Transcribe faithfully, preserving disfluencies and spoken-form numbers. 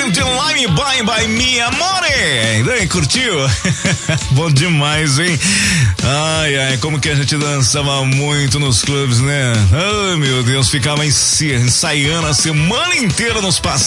Sweet Lime Bye Bye Mi Amore. Daí, curtiu? Bom demais, hein? Ai, ai, como que a gente dançava muito nos clubes, né? Ai, meu Deus, ficava ensaiando a semana inteira nos passeios.